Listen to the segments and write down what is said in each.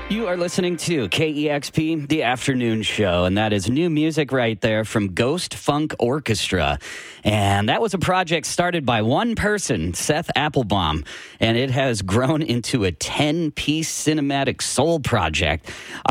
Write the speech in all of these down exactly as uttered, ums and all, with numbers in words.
You are listening to K E X P, The Afternoon Show, and that is new music right there from Ghost Funk Orchestra. And that was a project started by one person, Seth Applebaum, and it has grown into a ten-piece cinematic soul project.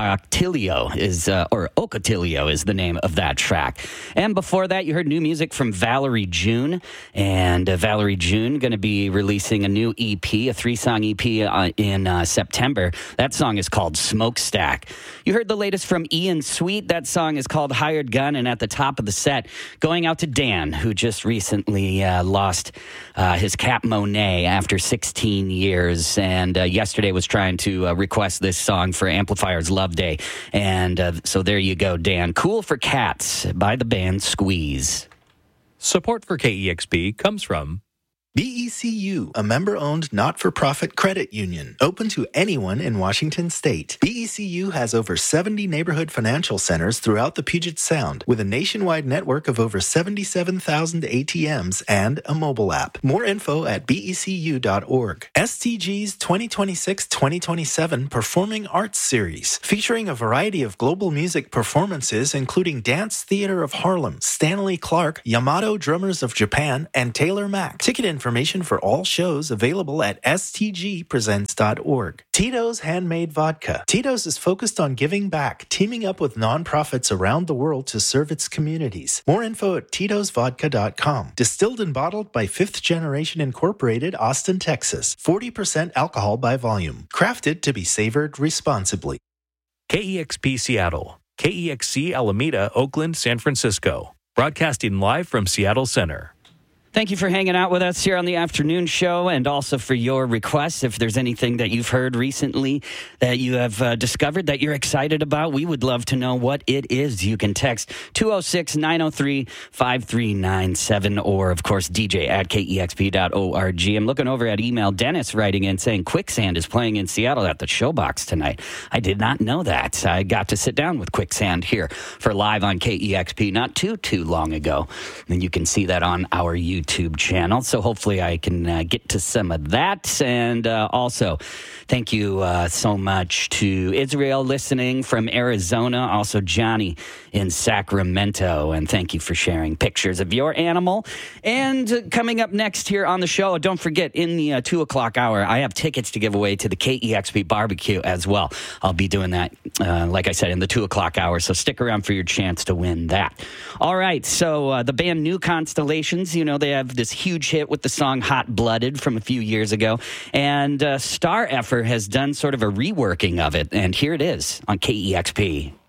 Octilio is, uh, or Ocotilio is the name of that track. And before that, you heard new music from Valerie June, and uh, Valerie June going to be releasing a new E P, a three-song E P uh, in uh, September. That song is called Smokestack. You heard the latest from Ian Sweet. That song is called Hired Gun, and at the top of the set, going out to Dan, who just recently uh, lost uh, his Cap Monet after sixteen years, and uh, yesterday was trying to uh, request this song for Amplifier's Love Day, and uh, so there you go, Dan. Cool for Cats by the band Squeeze. Support for K E X P comes from B E C U, a member-owned not-for-profit credit union, open to anyone in Washington state. B E C U has over seventy neighborhood financial centers throughout the Puget Sound, with a nationwide network of over seventy-seven thousand A T Ms and a mobile app. More info at B E C U dot org. S T G's twenty twenty-six twenty twenty-seven Performing Arts Series, featuring a variety of global music performances, including Dance Theater of Harlem, Stanley Clark, Yamato Drummers of Japan, and Taylor Mack. Ticket information Information for all shows available at S T G presents dot org. Tito's Handmade Vodka. Tito's is focused on giving back, teaming up with nonprofits around the world to serve its communities. More info at titos vodka dot com. Distilled and bottled by Fifth Generation Incorporated, Austin, Texas. forty percent alcohol by volume. Crafted to be savored responsibly. K E X P Seattle, K E X C Alameda, Oakland, San Francisco. Broadcasting live from Seattle Center. Thank you for hanging out with us here on the afternoon show, and also for your requests. If there's anything that you've heard recently that you have uh, discovered that you're excited about, we would love to know what it is. You can text two oh six, nine oh three, five three nine seven, or, of course, D J at K E X P dot org. I'm looking over at email. Dennis writing in saying Quicksand is playing in Seattle at the Showbox tonight. I did not know that. I got to sit down with Quicksand here for Live on K E X P not too, too long ago. And you can see that on our YouTube YouTube channel, so hopefully I can uh, get to some of that. And uh, also, thank you uh, so much to Israel listening from Arizona, also Johnny in Sacramento, and thank you for sharing pictures of your animal. And uh, coming up next here on the show, don't forget, in the uh, two o'clock hour, I have tickets to give away to the K E X P barbecue as well. I'll be doing that, uh, like I said, in the two o'clock hour, so stick around for your chance to win that. All right, so uh, the band New Constellations, you know, they have this huge hit with the song Hot Blooded from a few years ago, and uh, Star Effort has done sort of a reworking of it, and here it is on K E X P.